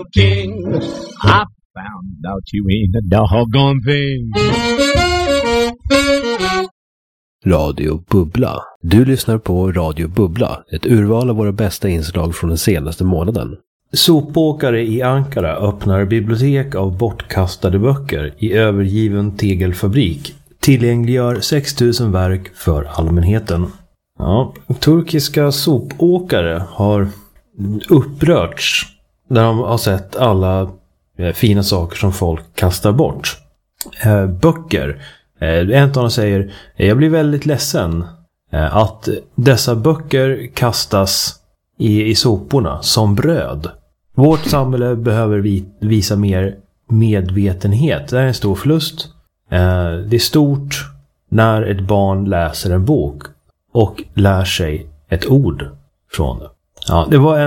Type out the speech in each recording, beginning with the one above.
King, I found out you ain't a doggone thing. Radio Bubbla. Du lyssnar på Radio Bubbla, ett urval av våra bästa inslag från den senaste månaden. Sopåkare i Ankara öppnar bibliotek av bortkastade böcker i övergiven tegelfabrik. Tillgängliggör 6000 verk för allmänheten. Ja, turkiska sopåkare har upprörts när de har sett alla fina saker som folk kastar bort. Böcker. En av dem säger: jag blir väldigt ledsen att dessa böcker kastas i soporna som bröd. Vårt samhälle behöver visa mer medvetenhet. Det är en stor förlust. Det är stort när ett barn läser en bok och lär sig ett ord från det. Ja, det var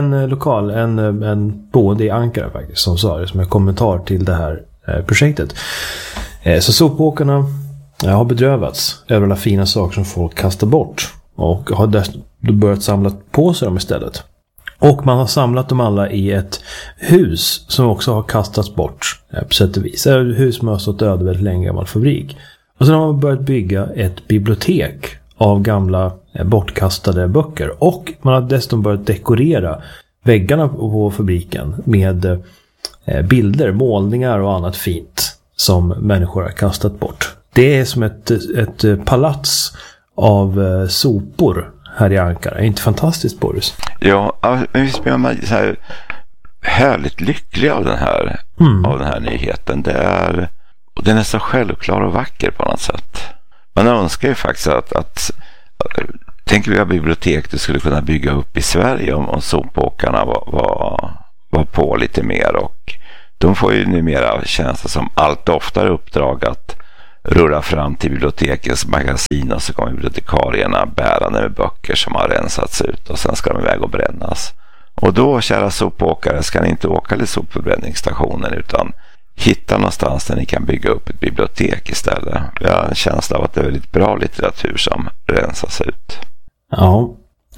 en boende i Ankara faktiskt som sa det som en kommentar till det här projektet. Så sopåkarna har bedrövats över alla fina saker som folk kastar bort och har börjat samla på sig dem istället. Och man har samlat dem alla i ett hus som också har kastats bort på sätt och vis. Det är ett hus som har stått öde väldigt länge, gammal fabrik. Och sen har man börjat bygga ett bibliotek av gamla bortkastade böcker. Och man har dessutom börjat dekorera väggarna på fabriken med bilder, målningar och annat fint som människor har kastat bort. Det är som ett palats av sopor här i Ankara. Är inte fantastiskt, Boris? Ja, visst blir man så här härligt lycklig av den här nyheten. Den är så självklar och vacker på något sätt. Man önskar ju faktiskt att tänker vi ha bibliotek du skulle kunna bygga upp i Sverige om sopåkarna var på lite mer, och de får ju numera tjänster som allt oftare uppdrag att rulla fram till bibliotekets magasin, och så kommer bibliotekarierna bärande med böcker som har rensats ut och sen ska de iväg och brännas. Och då, kära sopåkare, ska ni inte åka till sopförbränningsstationen utan hitta någonstans där ni kan bygga upp ett bibliotek istället. Jag har en känsla av att det är väldigt bra litteratur som rensas ut. Ja,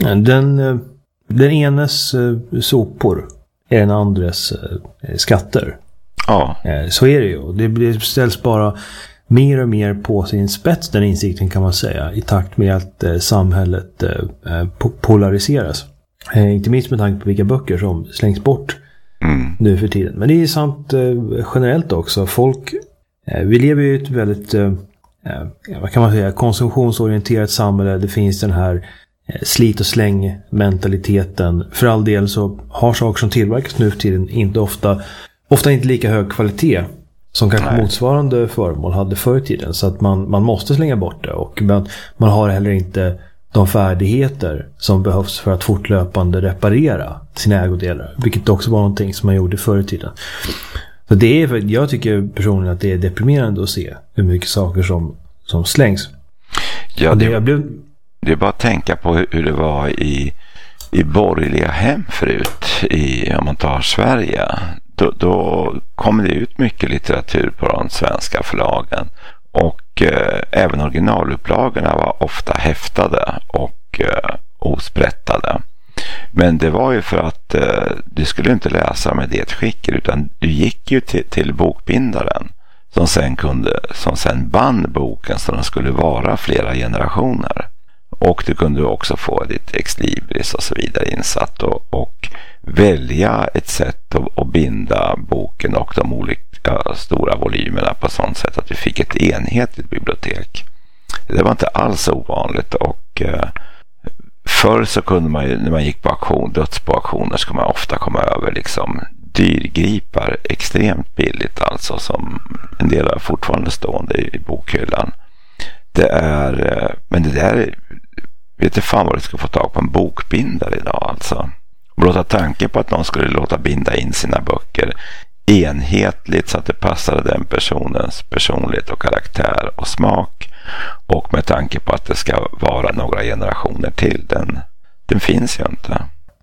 den enes sopor är den andres skatter. Ja. Så är det ju. Det ställs bara mer och mer på sin spets, den insikten kan man säga, i takt med att samhället polariseras. Inte minst med tanke på vilka böcker som slängs bort nu för tiden. Men det är sant generellt också. Folk, vi lever ju i ett väldigt vad kan man säga, konsumtionsorienterat samhälle. Det finns den här slit och släng mentaliteten. För all del så har saker som tillverkas nu för tiden inte ofta inte lika hög kvalitet som kanske motsvarande föremål hade förr i tiden. Så att man måste slänga bort det. Och man har heller inte de färdigheter som behövs för att fortlöpande reparera sina ägodelar. Vilket också var någonting som man gjorde förr i tiden. Så jag tycker personligen att det är deprimerande att se hur mycket saker som slängs. Ja, det är bara att tänka på hur det var i borgerliga hem förut, om man tar Sverige. Då kommer det ut mycket litteratur på de svenska förlagen, och även originalupplagorna var ofta häftade och osprättade. Men det var ju för att du skulle inte läsa med det skicket, utan du gick ju till bokbindaren som sen band boken så den skulle vara flera generationer. Och du kunde också få ditt ex libris och så vidare insatt och välja ett sätt att binda boken och de olika stora volymerna på sånt sätt att du fick ett enhetligt bibliotek. Det var inte alls ovanligt, och förr så kunde man ju, när man gick på dödsboauktioner, så kunde man ofta komma över liksom dyrgripar extremt billigt, alltså som en del är fortfarande stående i bokhyllan. Men det där, vet du fan vad du ska få tag på en bokbindare idag alltså. Blotta tanken på att någon skulle låta binda in sina böcker enhetligt så att det passade den personens personlighet och karaktär och smak, och med tanke på att det ska vara några generationer till, den finns ju inte.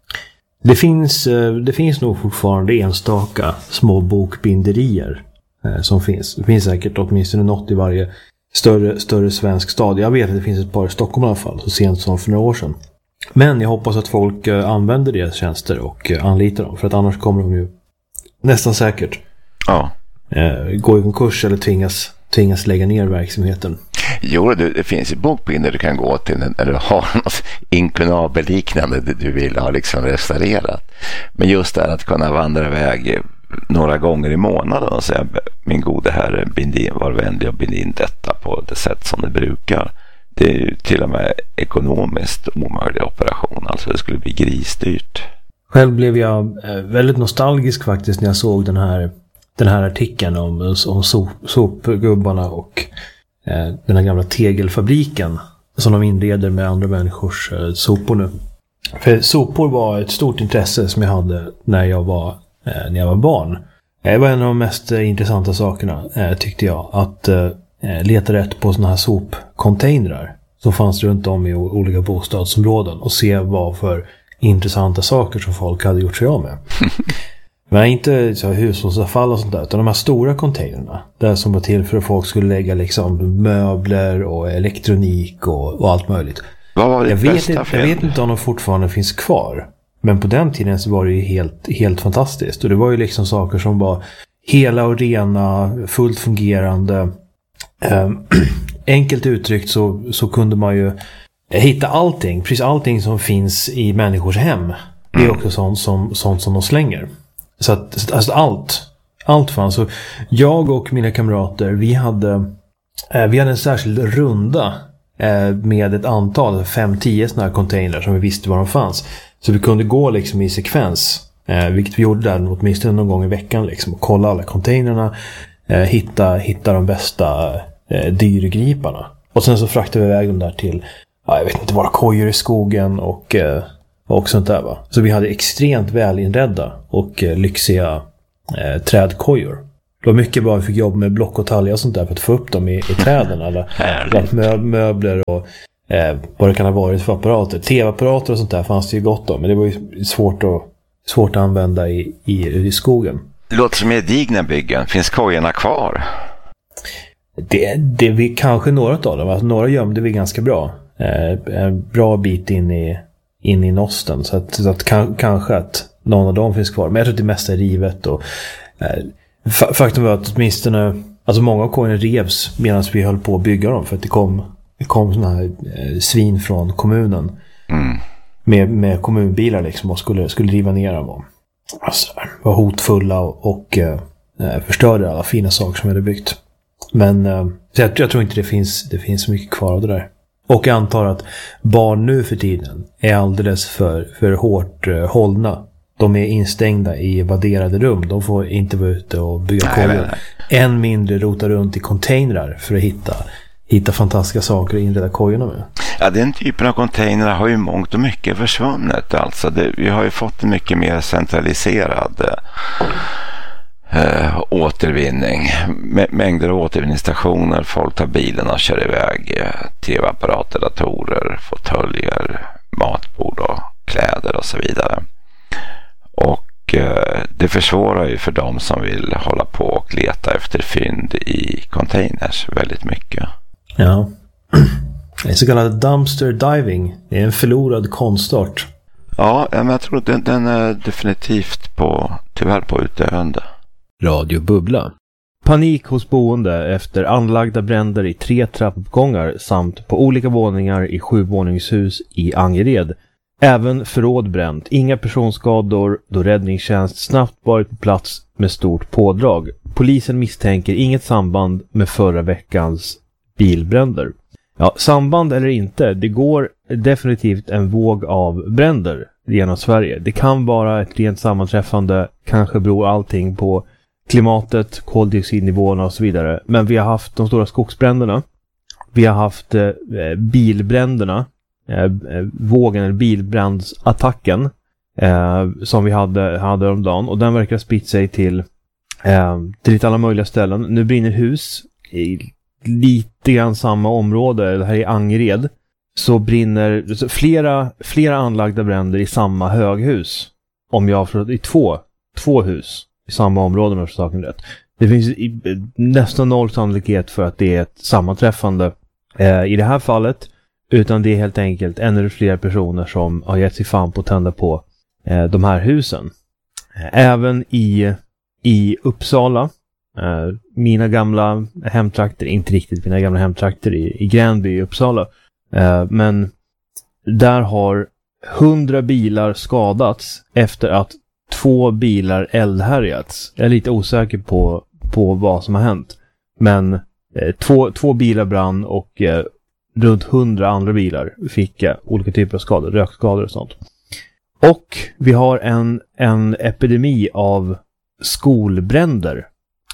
Det finns nog fortfarande enstaka små bokbinderier som finns. Det finns säkert åtminstone något i varje större svensk stad. Jag vet att det finns ett par i Stockholm i alla fall, så sent som för några år sedan. Men jag hoppas att folk använder deras tjänster och anlitar dem, för att annars kommer de ju Nästan säkert. Ja. Gå i konkurs eller tvingas lägga ner verksamheten. Jo, det finns ju bokbinder du kan gå till när du har något inkunabel-liknande du vill ha liksom restaurerat. Men just det att kunna vandra iväg några gånger i månaden och säga min gode herre, var vänlig och bind in detta på det sätt som det brukar. Det är ju till och med ekonomiskt omöjlig operation. Alltså det skulle bli grisdyrt. Själv blev jag väldigt nostalgisk faktiskt när jag såg den här artikeln om sopgubbarna och den här gamla tegelfabriken som de inreder med andra människors sopor nu. För sopor var ett stort intresse som jag hade när jag var barn. Det var en av de mest intressanta sakerna tyckte jag, att leta rätt på såna här sopcontainrar som fanns runt om i olika bostadsområden och se vad för intressanta saker som folk hade gjort sig av med. Men inte så hushållsavfall och sånt där, utan de här stora containrarna där som var till för att folk skulle lägga liksom möbler och elektronik och allt möjligt. Vad var det jag vet inte om de fortfarande finns kvar. Men på den tiden så var det ju helt fantastiskt. Och det var ju liksom saker som var hela och rena, fullt fungerande. Enkelt uttryckt så kunde man ju hitta allting. Precis allting som finns i människors hem. Det är också sånt som de slänger. Så att alltså allt fanns. Så jag och mina kamrater, vi hade en särskild runda med ett antal, 5-10 sådana här container som vi visste var de fanns. Så vi kunde gå liksom i sekvens, vilket vi gjorde där åtminstone någon gång i veckan liksom, och kolla alla containrarna, hitta de bästa dyrgriparna. Och sen så fraktade vi iväg dem där till, jag vet inte, våra kojor i skogen och sånt där, va. Så vi hade extremt väl inredda och lyxiga trädkojor. Det var mycket bra, vi fick jobba med block och talja och sånt där för att få upp dem i träden. Alla möbler och vad det kan ha varit för apparater. TV-apparater och sånt där fanns det ju gott om, men det var ju svårt att använda i skogen. Det låter som gedigna byggen. Finns kojorna kvar? Det vi kanske några av dem. Alltså, några gömde vi ganska bra. En bra bit in i nosten. Så att kanske att någon av dem finns kvar. Men jag tror att det mesta är rivet. Och faktum var att åtminstone, alltså många av kojorna revs medan vi höll på att bygga dem. För att det kom såna här svin från kommunen. Med kommunbilar liksom, och skulle riva ner dem. Alltså, var hotfulla och förstörde alla fina saker som vi hade byggt. Men jag tror inte det finns så mycket kvar av det där. Och jag antar att barn nu för tiden är alldeles för hårt hållna. De är instängda i vadderade rum. De får inte vara ute och bygga kojor. Än mindre rota runt i containrar för att hitta fantastiska saker att inreda kojorna med. Ja, den typen av containrar har ju mångt och mycket försvunnit. Alltså vi har ju fått en mycket mer centraliserad återvinning. Mängder av återvinningsstationer. Folk tar bilen och kör iväg tv-apparater, datorer, fåtöljer, matbord och kläder och så vidare. Och det försvårar ju för dem som vill hålla på och leta efter fynd i containers väldigt mycket. Ja. Det är så kallad dumpster diving. Det är en förlorad konstart. Ja, men jag tror att den är definitivt tyvärr på utdöende. Radio Bubbla. Panik hos boende efter anlagda bränder i 3 trappuppgångar samt på olika våningar i 7-våningshus i Angered. Även förråd bränt. Inga personskador då räddningstjänst snabbt varit på plats med stort pådrag. Polisen misstänker inget samband med förra veckans bilbränder. Ja, samband eller inte, det går definitivt en våg av bränder genom Sverige. Det kan vara ett rent sammanträffande, kanske beror allting på klimatet, koldioxidnivåerna och så vidare. Men vi har haft de stora skogsbränderna. Vi har haft bilbränderna, vågen eller bilbrandsattacken som vi hade om dagen. Och den verkar spritt sig till lite alla möjliga ställen. Nu brinner hus i lite grann samma område, det här är Angered, så brinner flera anlagda bränder i samma höghus. Om jag har i två hus i samma område, med saken rätt. Det finns nästan noll sannolikhet för att det är ett sammanträffande i det här fallet, utan det är helt enkelt en eller flera personer som har gett sig fan på att tända på de här husen. Även i i Uppsala. Mina gamla hemtrakter, inte riktigt mina gamla hemtrakter i Gränby i Uppsala. Men där har 100 bilar skadats efter att 2 bilar eldhärjats. Jag är lite osäker på vad som har hänt. Men två bilar brann och runt 100 andra bilar fick olika typer av skador, rökskador och sånt. Och vi har en epidemi av skolbränder.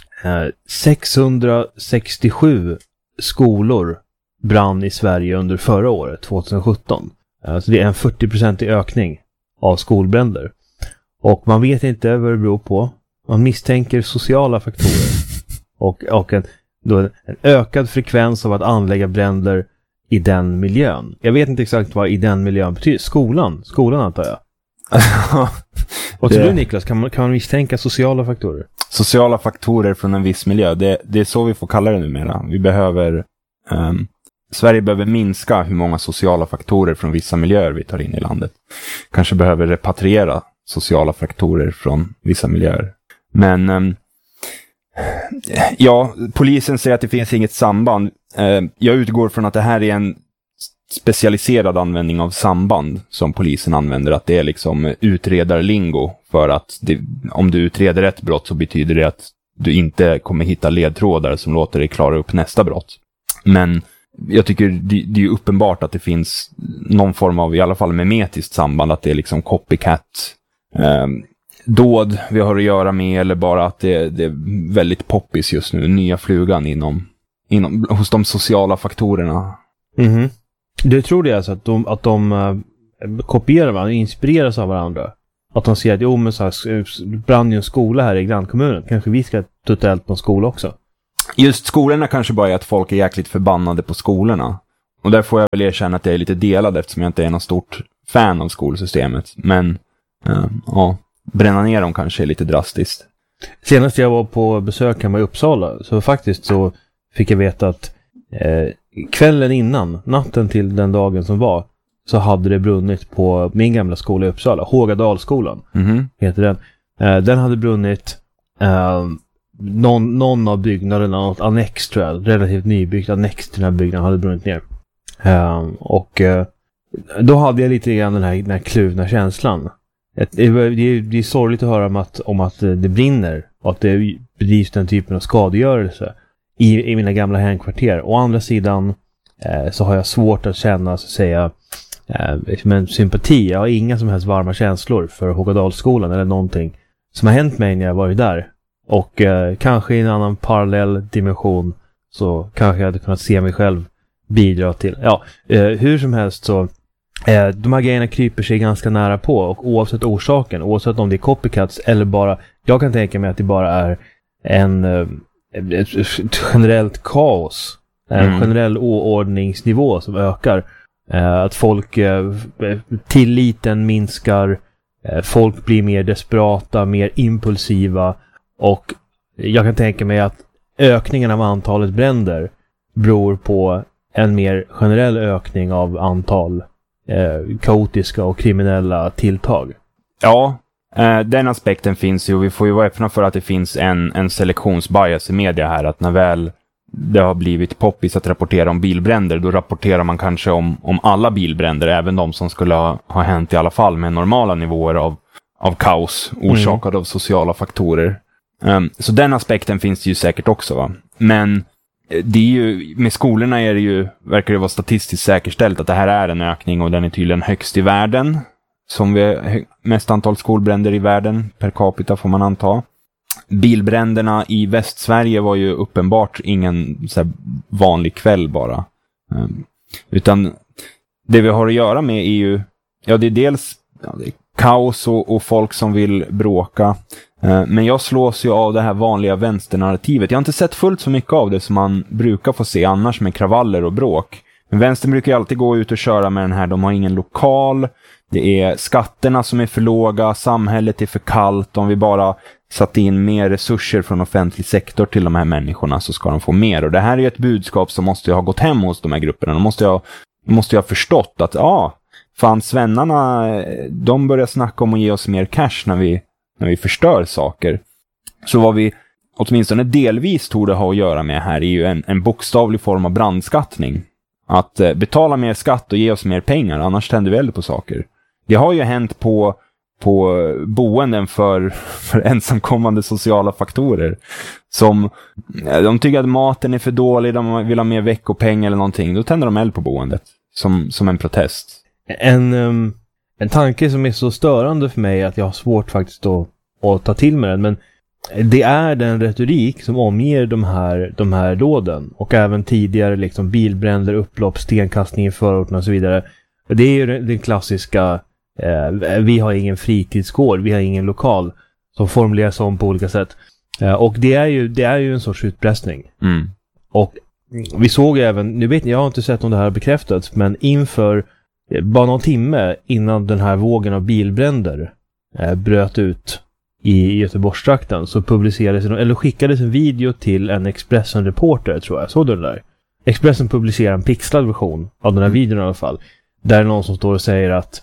667 skolor brann i Sverige under förra året, 2017. Så det är en 40% ökning av skolbränder. Och man vet inte vad det beror på. Man misstänker sociala faktorer. Och en ökad frekvens av att anlägga bränder i den miljön. Jag vet inte exakt vad i den miljön betyder. Skolan antar jag. Vad tror du, Niklas? Kan man misstänka sociala faktorer? Sociala faktorer från en viss miljö. Det är så vi får kalla det numera. Vi behöver... Sverige behöver minska hur många sociala faktorer från vissa miljöer vi tar in i landet. Kanske behöver repatriera sociala faktorer från vissa miljöer. Men ja, polisen säger att det finns inget samband. Jag utgår från att det här är en specialiserad användning av samband som polisen använder. Att det är liksom utredarlingo för att om du utreder ett brott så betyder det att du inte kommer hitta ledtrådar som låter dig klara upp nästa brott. Men jag tycker det är ju uppenbart att det finns någon form av, i alla fall memetiskt samband, att det är liksom copycat dåd vi har att göra med, eller bara att det är väldigt poppis just nu, nya flugan inom hos de sociala faktorerna. Mm-hmm. Du tror det alltså att de kopierar varandra, inspireras av varandra? Att de ser att men så här, brann ju en skola här i grannkommunen, kanske vi ska tutta eld på en skola också? Just skolorna kanske bara är att folk är jäkligt förbannade på skolorna. Och där får jag väl erkänna att jag är lite delad eftersom jag inte är någon stort fan av skolsystemet. Men ja, bränna ner dem kanske är lite drastiskt. Senast jag var på besök hemma i Uppsala så faktiskt så fick jag veta att kvällen innan, natten till den dagen som var, så hade det brunnit på min gamla skola i Uppsala, Hågadalsskolan heter den. Den hade brunnit någon av byggnaderna, något annex tror jag, relativt nybyggt annex till den här byggnaden hade brunnit ner. Och då hade jag lite grann den här kluvna känslan. Det är sorgligt att höra om att det brinner och att det bedrivs den typen av skadegörelse i mina gamla hemkvarter. Å andra sidan så har jag svårt att känna, så att säga, men sympati. Jag har inga som helst varma känslor för Hågadalsskolan eller någonting som har hänt mig när jag varit där. Och kanske i en annan parallell dimension så kanske jag hade kunnat se mig själv bidra till. Ja, hur som helst så de här grejerna kryper sig ganska nära på, och oavsett orsaken, oavsett om det är copycats eller bara, jag kan tänka mig att det bara är ett generellt kaos, en generell oordningsnivå som ökar, att folk tilliten minskar, folk blir mer desperata, mer impulsiva, och jag kan tänka mig att ökningen av antalet bränder beror på en mer generell ökning av antal kaotiska och kriminella tilltag. Ja, den aspekten finns ju, och vi får ju vara öppna för att det finns en selektionsbias i media här, att när väl det har blivit poppis att rapportera om bilbränder, då rapporterar man kanske om alla bilbränder, även de som skulle ha hänt i alla fall med normala nivåer av kaos orsakad av sociala faktorer. Så den aspekten finns det ju säkert också, va? Men det är ju, med skolorna verkar det vara statistiskt säkerställt att det här är en ökning, och den är tydligen högst i världen, som vi mest antal skolbränder i världen per capita får man anta. Bilbränderna i Västsverige var ju uppenbart ingen så här vanlig kväll bara, utan det vi har att göra med är ju, det är dels det är kaos och folk som vill bråka. Men jag slås ju av det här vanliga vänsternarrativet. Jag har inte sett fullt så mycket av det som man brukar få se annars med kravaller och bråk. Men vänstern brukar ju alltid gå ut och köra med den här, de har ingen lokal, det är skatterna som är för låga, samhället är för kallt, om vi bara satt in mer resurser från offentlig sektor till de här människorna så ska de få mer. Och det här är ju ett budskap som måste ju ha gått hem hos de här grupperna. De måste ju ha förstått att fan, svennarna, de börjar snacka om att ge oss mer cash när vi förstör saker. Så vad vi åtminstone delvis torde ha att göra med här är ju en bokstavlig form av brandskattning. Att betala mer skatt och ge oss mer pengar, annars tänder vi eld på saker. Det har ju hänt på boenden för ensamkommande sociala faktorer. Som de tycker att maten är för dålig, de vill ha mer veckopeng eller någonting. Då tänder de eld på boendet som en protest. En tanke som är så störande för mig att jag har svårt faktiskt att ta till med den. Men det är den retorik som omger de här dåden. Och även tidigare liksom bilbränder, upplopp, stenkastning i förorten och så vidare. Det är ju den klassiska vi har ingen fritidsgård, vi har ingen lokal, som formuleras om på olika sätt. Och det är ju en sorts utpressning. Och vi såg även, nu vet ni, jag har inte sett om det här bekräftats, men inför bara någon timme innan den här vågen av bilbränder bröt ut i Göteborgstrakten, så skickades en video till en Expressen-reporter, tror jag. Såg du det där? Expressen publicerar en pixlad version av den här videon i alla fall. Där är någon som står och säger att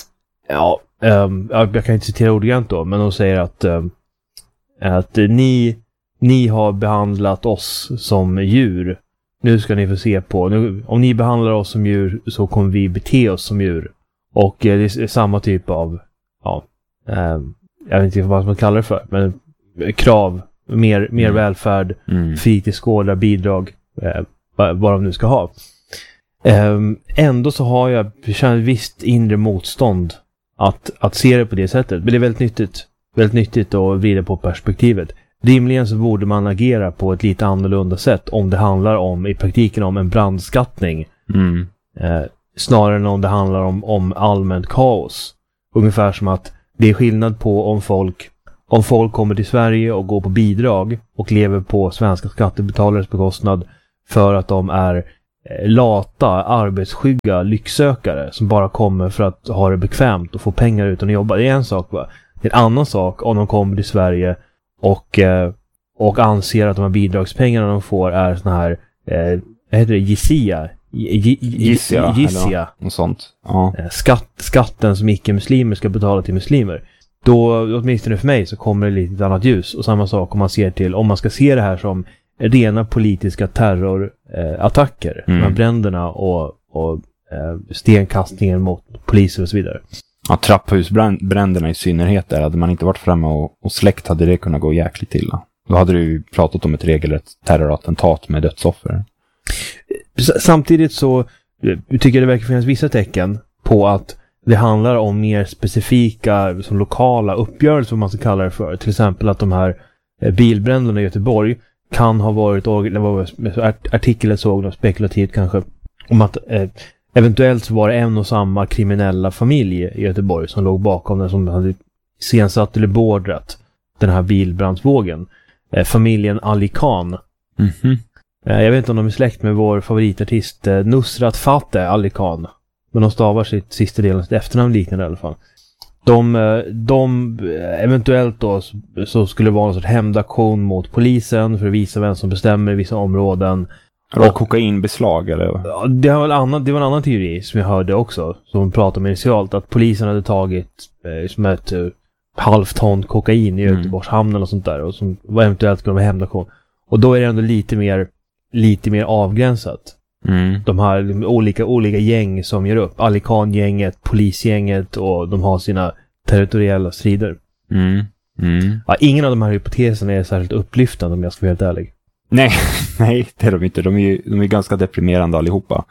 jag kan inte citera ordagrant då, men de säger att ni har behandlat oss som djur. Nu ska ni få se på. Om ni behandlar oss som djur så kommer vi bete oss som djur. Och det är samma typ av jag vet inte vad man kallar det för, men krav, mer välfärd, fritidsgårdar, bidrag, vad de nu ska ha. Ändå så har jag visst inre motstånd att se det på det sättet. Men det är väldigt nyttigt att vrida på perspektivet. Rimligen så borde man agera på ett lite annorlunda sätt om det handlar om, i praktiken, om en brandskattning. Snarare än om det handlar om allmänt kaos. Ungefär som att det är skillnad på om folk kommer till Sverige och går på bidrag och lever på svenska skattebetalares bekostnad för att de är lata, arbetsskygga lycksökare som bara kommer för att ha det bekvämt och få pengar utan att jobba. Det är en sak, va? Det är en annan sak om de kommer till Sverige och anser att de här bidragspengarna de får är såna här vad heter det? Jizya. Och sånt. Ja. Skatten som icke-muslimer ska betala till muslimer. Då, åtminstone för mig, så kommer det lite annat ljus. Och samma sak om man ska se det här som rena politiska terrorattacker. De här bränderna och stenkastningen mot poliser och så vidare. Ja, trapphusbränderna i synnerhet där. Hade man inte varit framme och släckt hade det kunnat gå jäkligt illa. Då hade du pratat om ett regelrätt terrorattentat med dödsoffer. Samtidigt så tycker jag det verkar finnas vissa tecken på att det handlar om mer specifika som lokala uppgörelser, som man ska kalla det för. Till exempel att de här bilbränderna i Göteborg kan ha varit, artiklar såg något spekulativt kanske, om att eventuellt så var det en och samma kriminella familj i Göteborg som låg bakom den, som hade sensatt eller beordrat den här bilbrandsvågen. Familjen Ali Khan. Jag vet inte om de är släkt med vår favoritartist Nusrat Fateh Ali Khan. Men de stavar sitt sista delen, sitt efternamn liknande i alla fall. De eventuellt då så skulle det vara en sorts hämndaktion mot polisen för att visa vem som bestämmer i vissa områden. Och kokainbeslag eller? Ja, det var en annan teori som jag hörde också, som pratade om initialt, att polisen hade tagit som ett halvt ton kokain i Göteborgs hamn och sånt där, och som var eventuellt skulle vara hämndaktion. Och då är det ändå lite mer avgränsat. De här olika gäng som gör upp. Ali Khan-gänget, polisgänget, och de har sina territoriella strider. Ja, ingen av de här hypoteserna är särskilt upplyftande, om jag ska vara helt ärlig. Nej, det är de inte. De är ganska deprimerande allihopa.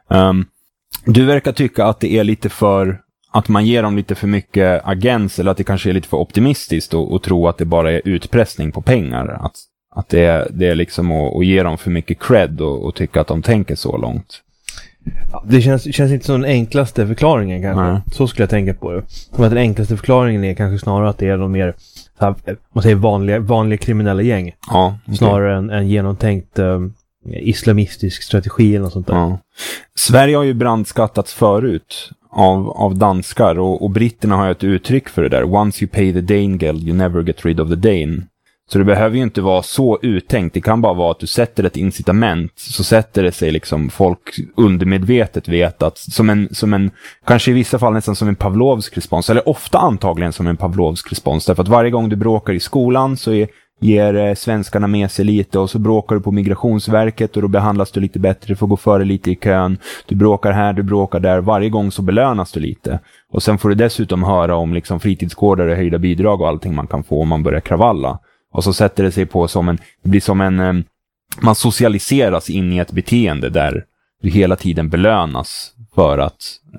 Du verkar tycka att det är lite för, att man ger dem lite för mycket agens, eller att det kanske är lite för optimistiskt och tro att det bara är utpressning på pengar. Att det är liksom att ge dem för mycket cred och tycka att de tänker så långt. Ja, det känns inte som den enklaste förklaringen kanske. Nej. Så skulle jag tänka på det. Som att den enklaste förklaringen är kanske snarare att det är de mer, man säger, vanliga kriminella gäng. Ja, okay. Snarare än en genomtänkt islamistisk strategi eller något sånt där. Ja. Sverige har ju brandskattats förut av danskar, och britterna har ju ett uttryck för det där. Once you pay the Dane Geld, you never get rid of the Dane. Så det behöver ju inte vara så uttänkt. Det kan bara vara att du sätter ett incitament, så sätter det sig liksom, folk undermedvetet vet att som en kanske i vissa fall nästan som en Pavlovsk respons, eller ofta antagligen som en Pavlovsk respons, därför att varje gång du bråkar i skolan så är ger svenskarna med sig lite, och så bråkar du på Migrationsverket och då behandlas du lite bättre, får gå före lite i kön. Du bråkar här, du bråkar där. Varje gång så belönas du lite. Och sen får du dessutom höra om liksom fritidsgårdar och höjda bidrag och allting man kan få om man börjar kravalla. Och så sätter det sig på det blir som en, man socialiseras in i ett beteende där du hela tiden belönas för att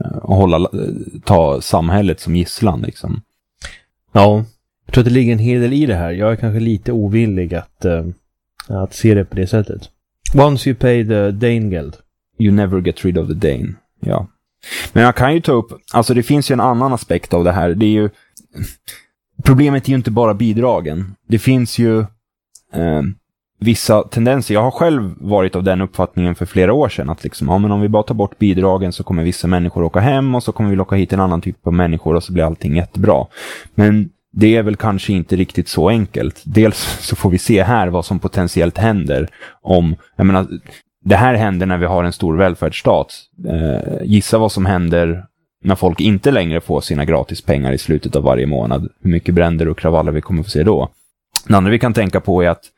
ta samhället som gisslan liksom. Ja, jag tror att det ligger en hel del i det här. Jag är kanske lite ovillig att se det på det sättet. Once you pay the Danegeld, you never get rid of the Dane. Ja. Men jag kan ju ta upp, alltså det finns ju en annan aspekt av det här. Det är ju, problemet är ju inte bara bidragen. Det finns ju vissa tendenser. Jag har själv varit av den uppfattningen för flera år sedan att liksom, men om vi bara tar bort bidragen så kommer vissa människor åka hem och så kommer vi locka hit en annan typ av människor och så blir allting jättebra. Men det är väl kanske inte riktigt så enkelt. Dels så får vi se här vad som potentiellt händer om, jag menar, det här händer när vi har en stor välfärdsstat. Gissa vad som händer när folk inte längre får sina gratis pengar i slutet av varje månad. Hur mycket bränder och kravaller vi kommer få se då. Det andra vi kan tänka på är att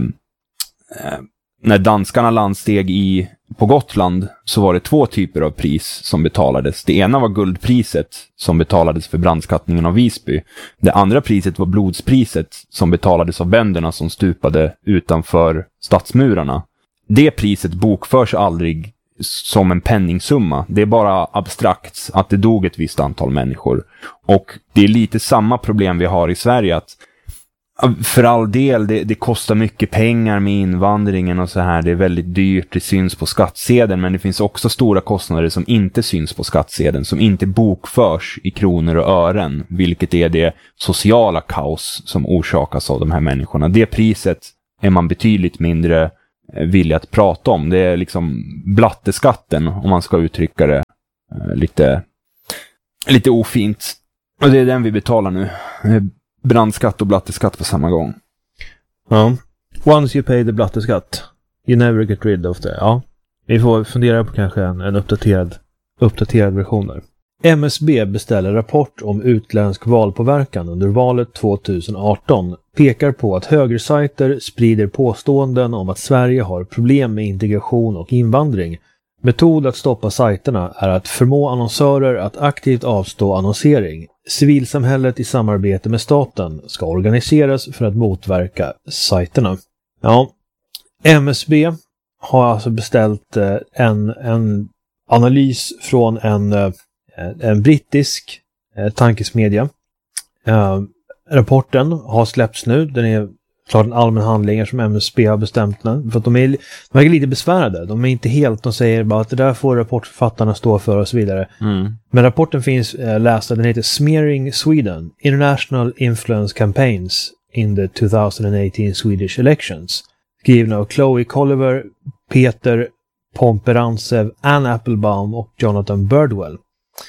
när danskarna landsteg på Gotland så var det 2 typer av pris som betalades. Det ena var guldpriset som betalades för brandskattningen av Visby. Det andra priset var blodspriset som betalades av bönderna som stupade utanför stadsmurarna. Det priset bokförs aldrig som en penningsumma. Det är bara abstrakt att det dog ett visst antal människor. Och det är lite samma problem vi har i Sverige, att för all del, det kostar mycket pengar med invandringen och så här. Det är väldigt dyrt, det syns på skattsedeln, men det finns också stora kostnader som inte syns på skattsedeln, som inte bokförs i kronor och ören, vilket är det sociala kaos som orsakas av de här människorna. Det priset är man betydligt mindre villig att prata om. Det är liksom blatteskatten, om man ska uttrycka det lite ofint. Och det är den vi betalar nu. Brandskatt och blatteskatt på samma gång. Ja. Once you pay the blatteskatt, you never get rid of the. Ja. Vi får fundera på kanske en uppdaterad version där. MSB beställer rapport om utländsk valpåverkan under valet 2018. Pekar på att högersajter sprider påståenden om att Sverige har problem med integration och invandring. Metod att stoppa sajterna är att förmå annonsörer att aktivt avstå annonsering. Civilsamhället i samarbete med staten ska organiseras för att motverka sajterna. Ja, MSB har alltså beställt en analys från en brittisk tankesmedja. Rapporten har släppts nu. Den är klart en allmän handling som MSB har bestämt den. För att de är lite besvärade. De är inte helt, de säger bara att det där får rapportförfattarna stå för och så vidare. Men rapporten finns läst, den heter Smearing Sweden, International Influence Campaigns in the 2018 Swedish Elections. Skriven av Chloe Colliver, Peter Pomperantsev, Anne Applebaum och Jonathan Birdwell.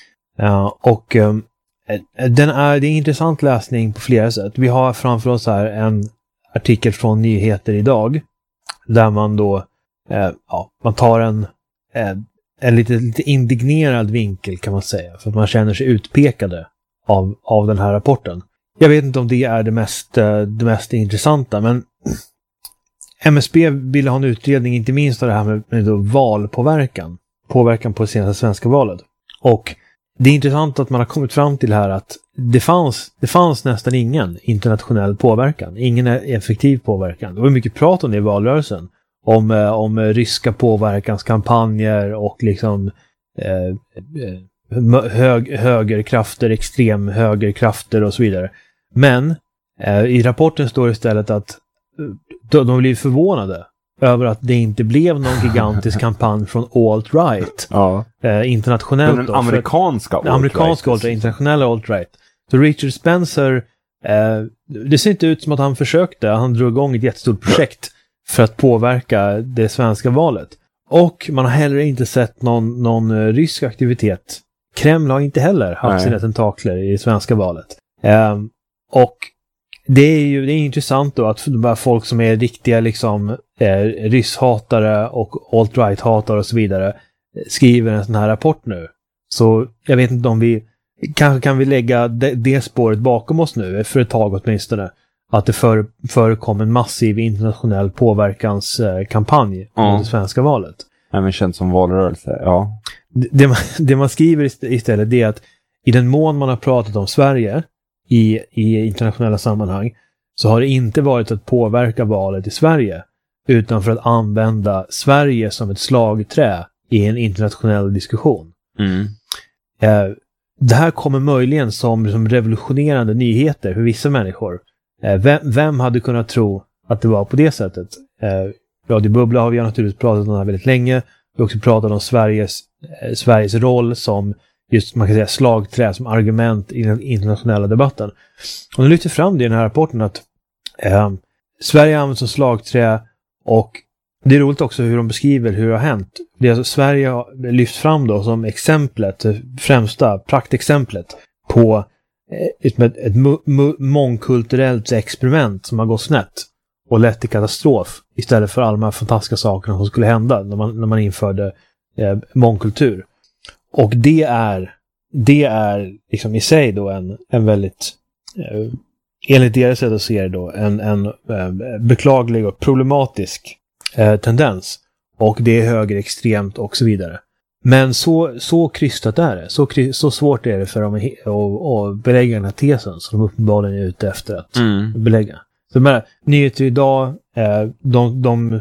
Det är intressant läsning på flera sätt. Vi har framför oss här en artikel från Nyheter idag där man då man tar en lite indignerad vinkel, kan man säga, för att man känner sig utpekade av den här rapporten. Jag vet inte om det är det mest intressanta, men MSB ville ha en utredning inte minst av det här med valpåverkan på det senaste svenska valet. Och det är intressant att man har kommit fram till här att det fanns nästan ingen internationell påverkan. Ingen effektiv påverkan. Det var mycket prat om det i valrörelsen. Om ryska påverkanskampanjer och liksom högerkrafter, extrem högerkrafter och så vidare. Men i rapporten står istället att de blev förvånade över att det inte blev någon gigantisk kampanj från alt-right. Ja. Internationellt. Den amerikanska alt-right. Internationella alt-right. Så Richard Spencer, det ser inte ut som att han försökte. Han drog igång ett jättestort projekt för att påverka det svenska valet. Och man har heller inte sett någon rysk aktivitet. Kreml har inte heller haft sina tentakler i det svenska valet. Och det är intressant då att bara folk som är riktiga liksom rysshatare och alt-right-hatare och så vidare skriver en sån här rapport nu. Så jag vet inte om vi kanske kan vi lägga det spåret bakom oss nu för ett tag åtminstone. att det förekom en massiv internationell påverkanskampanj mot det svenska valet. Även känt som valrörelse, ja. Det man skriver istället är att i den mån man har pratat om Sverige i internationella sammanhang så har det inte varit att påverka valet i Sverige utan för att använda Sverige som ett slagträ i en internationell diskussion. Det här kommer möjligen som revolutionerande nyheter för vissa människor. Vem hade kunnat tro att det var på det sättet? Radio Bubbla har vi naturligtvis pratat om det här väldigt länge. Vi har också pratat om Sveriges roll som just, man kan säga, slagträ, som argument i den internationella debatten. Och de lyfter fram det i den här rapporten att Sverige används som slagträ, och det är roligt också hur de beskriver hur det har hänt. Det är alltså Sverige har lyft fram då som exemplet, främsta praktexemplet på ett mångkulturellt experiment som har gått snett och lett till katastrof istället för alla de här fantastiska sakerna som skulle hända när man införde mångkultur. Och det är liksom i sig då en väldigt enligt deras sätt att se det då en beklaglig och problematisk tendens, och det är högerextremt och så vidare. Men så krystat är det. Så svårt är det för dem att belägga den här tesen som de uppenbarligen är ute efter att belägga. Så de här nyheter idag, de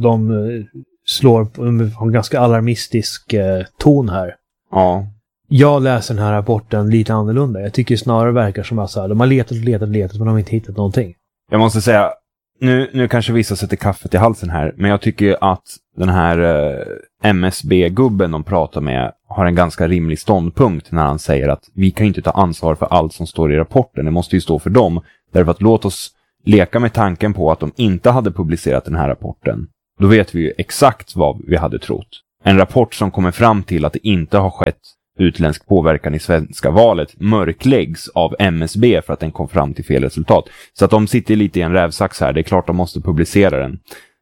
slår på en ganska alarmistisk ton här. Ja. Jag läser den här rapporten lite annorlunda. Jag tycker snarare verkar som att de har letat men de har inte hittat någonting. Jag måste säga, nu kanske vissa sätter kaffet i halsen här, men jag tycker att den här MSB-gubben de pratar med har en ganska rimlig ståndpunkt när han säger att vi kan inte ta ansvar för allt som står i rapporten. Det måste ju stå för dem. Därför att låt oss leka med tanken på att de inte hade publicerat den här rapporten. Då vet vi ju exakt vad vi hade trott. En rapport som kommer fram till att det inte har skett utländsk påverkan i svenska valet mörkläggs av MSB för att den kom fram till fel resultat. Så att de sitter lite i en rävsax här. Det är klart de måste publicera den.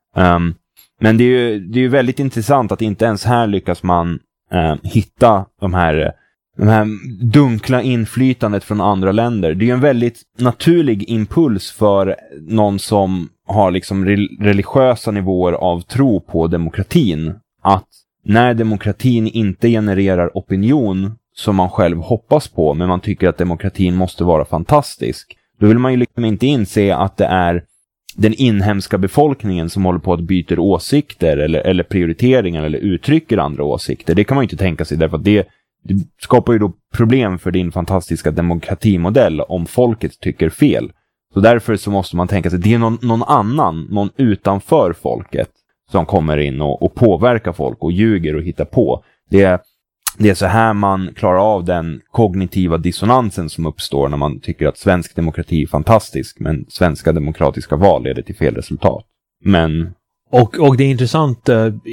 Men det är ju väldigt intressant att inte ens här lyckas man hitta de här dunkla inflytandet från andra länder. Det är ju en väldigt naturlig impuls för någon som har liksom religiösa nivåer av tro på demokratin, att när demokratin inte genererar opinion som man själv hoppas på, men man tycker att demokratin måste vara fantastisk, då vill man ju liksom inte inse att det är den inhemska befolkningen som håller på att byta åsikter eller prioriteringar eller uttrycker andra åsikter. Det kan man ju inte tänka sig, därför att det skapar ju då problem för din fantastiska demokratimodell om folket tycker fel. Så därför så måste man tänka sig, det är någon utanför folket som kommer in och påverkar folk och ljuger och hittar på. Det är så här man klarar av den kognitiva dissonansen som uppstår när man tycker att svensk demokrati är fantastisk, men svenska demokratiska val leder till fel resultat. Men... Och det är intressant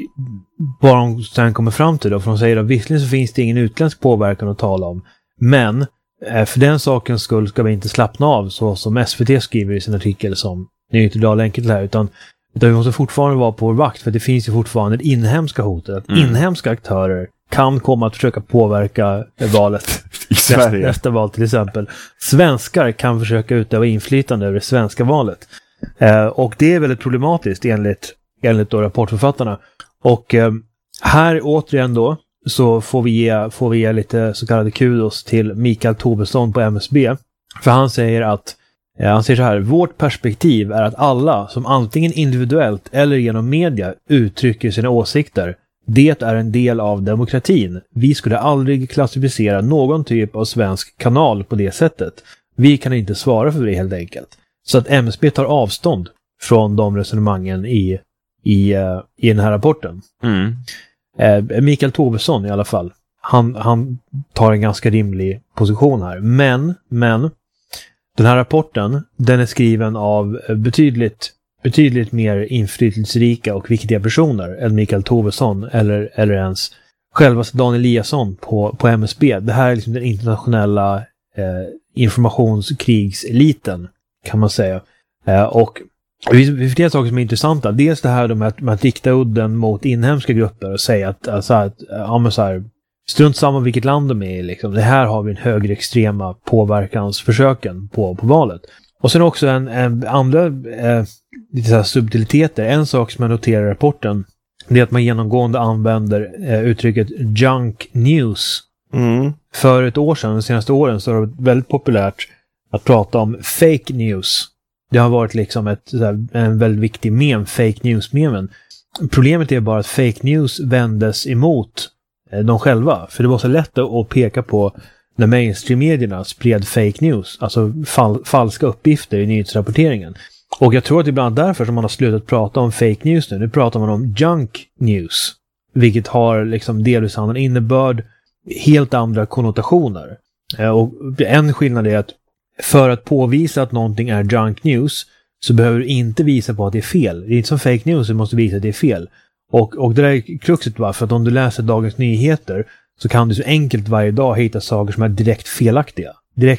vad de sen kommer fram till då, för de säger att visserligen så finns det ingen utländsk påverkan att tala om, men för den sakens skull ska vi inte slappna av, så som SVT skriver i sin artikel som ni inte drar länken till här, utan vi måste fortfarande vara på vår vakt, för det finns ju fortfarande det inhemska hotet att inhemska aktörer kan komma att försöka påverka valet i Sverige. Nästa val till exempel. Svenskar kan försöka utöva inflytande över det svenska valet. Och det är väldigt problematiskt enligt då rapportförfattarna. Och här återigen då så får vi ge lite så kallade kudos till Mikael Tobesson på MSB. För han säger så här: vårt perspektiv är att alla som antingen individuellt eller genom media uttrycker sina åsikter, det är en del av demokratin. Vi skulle aldrig klassificera någon typ av svensk kanal på det sättet. Vi kan inte svara för det helt enkelt. Så att MSB tar avstånd från de resonemangen i den här rapporten. Mikael Tobesson i alla fall, han tar en ganska rimlig position här. Men den här rapporten, den är skriven av betydligt mer inflytelserika och viktiga personer än Mikael Tobesson eller ens självaste Dan Eliasson på MSB. Det här är liksom den internationella informationskrigseliten, kan man säga. Och det finns flera saker som är intressanta. Dels det här med att rikta udden mot inhemska grupper och säga att strunt samma vilket land de är i. Liksom. Det här har vi en högerextrema påverkansförsöken på valet. Och sen också andra lite så här subtiliteter. En sak som jag noterar i rapporten, det är att man genomgående använder uttrycket junk news. För ett år sedan, de senaste åren, så har det varit väldigt populärt att prata om fake news. Det har varit liksom en väldigt viktig mem, fake news-memen. Problemet är bara att fake news vändes emot de själva. För det var så lätt att peka på när mainstream-medierna spred fake news, alltså falska uppgifter i nyhetsrapporteringen. Och jag tror att det är bland annat därför som man har slutat prata om fake news nu. Nu pratar man om junk news, vilket har liksom delvis annan innebörd, helt andra konnotationer. Och en skillnad är att för att påvisa att någonting är junk news så behöver du inte visa på att det är fel. Det är inte som fake news, du måste visa att det är fel. Och det där är kruxet, va? För att om du läser Dagens Nyheter så kan du så enkelt varje dag hitta saker som är direkt felaktiga.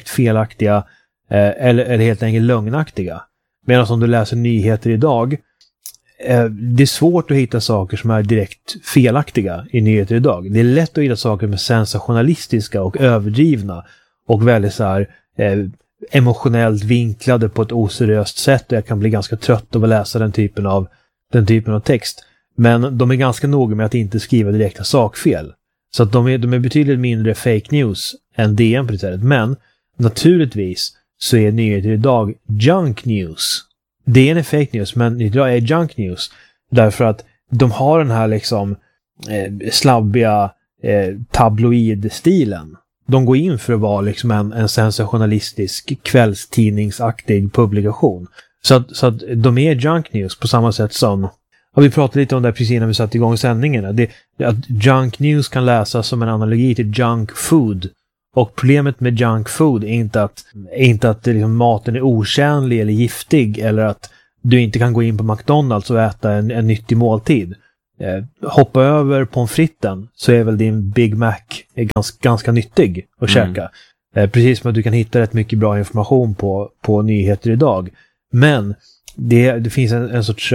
Eller helt enkelt lögnaktiga. Medan om du läser nyheter idag, det är svårt att hitta saker som är direkt felaktiga i nyheter idag. Det är lätt att hitta saker som är sensationalistiska och överdrivna och väldigt så här emotionellt vinklade på ett oseriöst sätt, och jag kan bli ganska trött av att läsa den typen av text. Men de är ganska noga med att inte skriva direkta sakfel. Så att de är betydligt mindre fake news än DN på det sättet. Men naturligtvis så är nyheter idag junk news. DN är fake news, men idag är junk news. Därför att de har den här liksom slabbiga tabloidstilen. De går in för att vara liksom en sensationalistisk kvällstidningsaktig publikation. Så att de är junk news på samma sätt som... Och vi pratade lite om det precis innan vi satte igång sändningarna. Att junk news kan läsas som en analogi till junk food. Och problemet med junk food är inte att liksom maten är otjänlig eller giftig, eller att du inte kan gå in på McDonald's och äta en nyttig måltid. Hoppa över pommes fritesen så är väl din Big Mac ganska nyttig att käka. Precis som att du kan hitta rätt mycket bra information på nyheter idag. Men det finns en sorts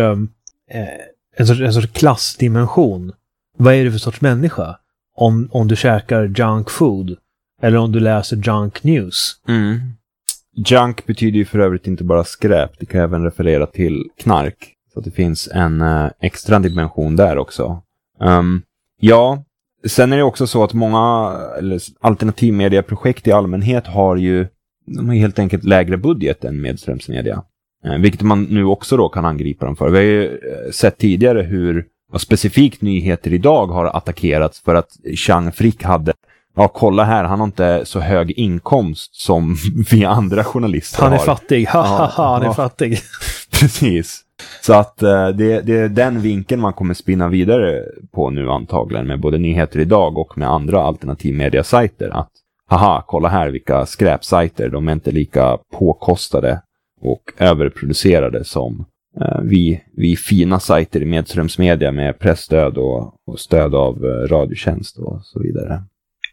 klassdimension. Vad är det för sorts människa? Om du käkar junk food eller om du läser junk news. Junk betyder ju för övrigt inte bara skräp. Det kan även referera till knark. Så att det finns en extra dimension där också. Ja, sen är det också så att många alternativmediaprojekt i allmänhet de har helt enkelt lägre budget än medströmsmedia. Vilket man nu också då kan angripa dem för. Vi har ju sett tidigare hur specifikt nyheter idag har attackerats för att Chang Frick hade... Ja, kolla här, han har inte så hög inkomst som vi andra journalister har. Han är fattig, han är fattig. Precis. Så att det är den vinkeln man kommer spinna vidare på nu antagligen med både nyheter idag och med andra alternativmediasajter. Att, kolla här vilka skräpsajter, de är inte lika påkostade och överproducerade som vi fina sajter i medströmsmedia med pressstöd och stöd av radiotjänst och så vidare.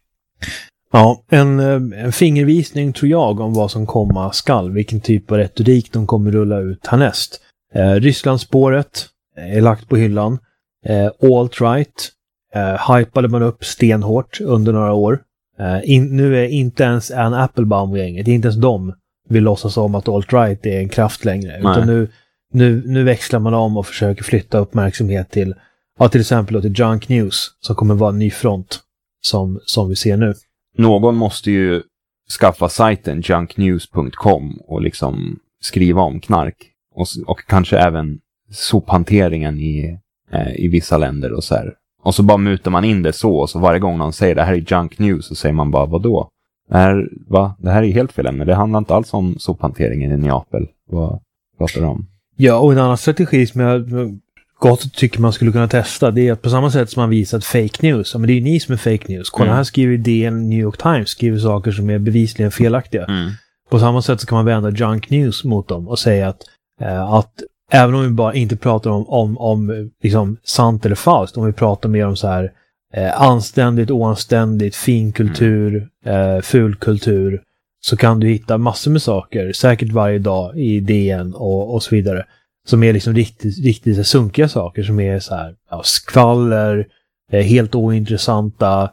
Ja, en fingervisning tror jag om vad som komma skall, vilken typ av retorik de kommer rulla ut härnäst. Rysslandsspåret är lagt på hyllan. Alt-right hypade man upp stenhårt under några år. Nu är inte ens Ann Applebaum-gänget, inte ens de vill låtsas om att alt-right är en kraft längre. Nej. Utan nu växlar man om och försöker flytta uppmärksamhet till exempel till junk news, som kommer vara en ny front som vi ser nu. Någon måste ju skaffa sajten junknews.com och liksom skriva om knark och kanske även sophanteringen i vissa länder och så här. Och så bara mutar man in det så, och så varje gång någon säger det här är junk news så säger man bara vadå? Det här är helt fel ämne. Det handlar inte alls om sophanteringen i Neapel. Vad pratar du om? Ja, och en annan strategi som jag gott tycker man skulle kunna testa, det är att på samma sätt som man visat fake news, men det är ju ni som är fake news. Kolla, här skriver DN, New York Times skriver saker som är bevisligen felaktiga. På samma sätt så kan man vända junk news mot dem och säga att även om vi bara inte pratar om liksom sant eller falskt, om vi pratar mer om så här anständigt, oanständigt, fin kultur, ful kultur, så kan du hitta massor med saker, säkert varje dag i DN och så vidare, som är liksom riktigt så sunkiga saker, som är så här skvaller, helt ointressanta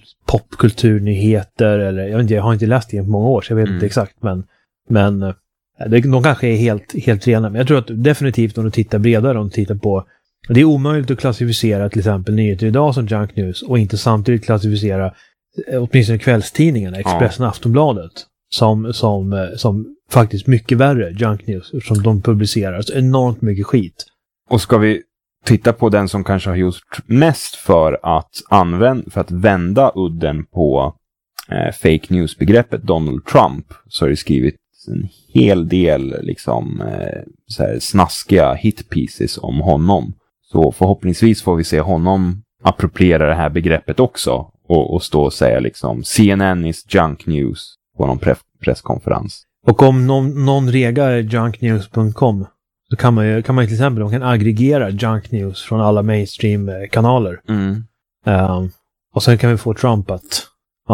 popkulturnyheter, eller jag har inte läst det på många år så jag vet inte exakt, men De kanske är helt rena, men jag tror att definitivt om du tittar bredare, om du tittar på... Det är omöjligt att klassificera till exempel nyheter idag som junk news och inte samtidigt klassificera åtminstone kvällstidningarna, Expressen och Aftonbladet, som faktiskt mycket värre junk news, som de publicerar så enormt mycket skit. Och ska vi titta på den som kanske har gjort mest för att vända udden på fake news-begreppet, Donald Trump, så har det skrivit en hel del liksom så här snaskiga hitpieces om honom. Så förhoppningsvis får vi se honom appropriera det här begreppet också och stå och säga liksom CNN is junk news på någon presskonferens. Och om någon regar junknews.com så kan man till exempel aggregera junk news från alla mainstream-kanaler. Och sen kan vi få Trump att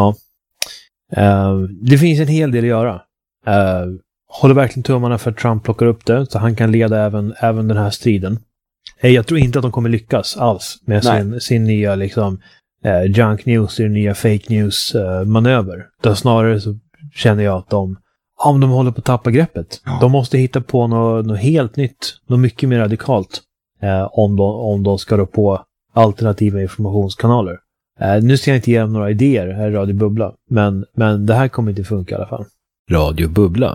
det finns en hel del att göra. Håller verkligen tummarna för att Trump plockar upp det så han kan leda även den här striden. Jag tror inte att de kommer lyckas alls med sin nya liksom junk news, sin nya fake news manöver. Där snarare så känner jag att de håller på att tappa greppet. Ja. De måste hitta på något helt nytt, något mycket mer radikalt om de ska rå på alternativa informationskanaler. Nu ska jag inte ge dem några idéer här i Radio Bubbla, men det här kommer inte funka i alla fall. Radio Bubbla.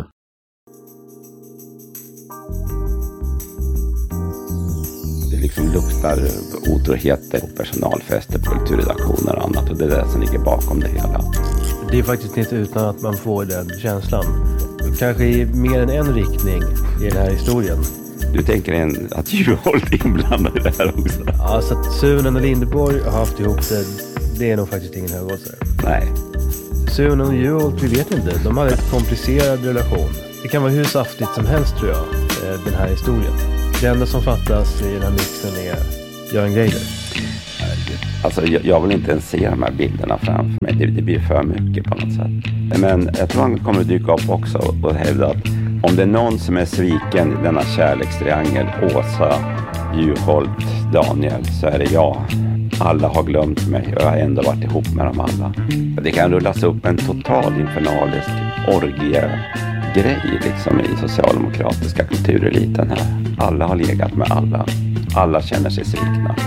Det liksom luktar otroheter och personalfester på kulturredaktioner och annat, och det är det som ligger bakom det hela. Det är faktiskt inte utan att man får den känslan. Kanske i mer än en riktning i den här historien. Du tänker att Juholt är inblandad i det här också? Ja, så att Sunen och Lindeborg har haft ihop det är nog faktiskt ingen högåsare. Nej. Sunen och Juholt, vi vet inte. De hade en komplicerad relation. Det kan vara hur saftigt som helst, tror jag, den här historien. Det enda som fattas i den här mixen är Göran Greider. Alltså jag vill inte ens se de här bilderna framför mig. Det blir för mycket på något sätt. Men jag tror han kommer att dyka upp också och hävda att om det är någon som är sviken i denna kärlekstriangel, Åsa, Juholt, Daniel, så är det jag. Alla har glömt mig och jag har ändå varit ihop med dem alla. Det kan rullas upp en total infernalisk orgie-grej liksom i socialdemokratiska kultureliten här. Alla har legat med alla. Alla känner sig svikna.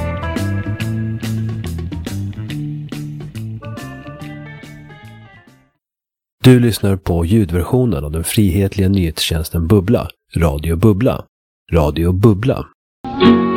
Du lyssnar på ljudversionen av den frihetliga nyhetstjänsten Bubbla, Radio Bubbla. Radio Bubbla.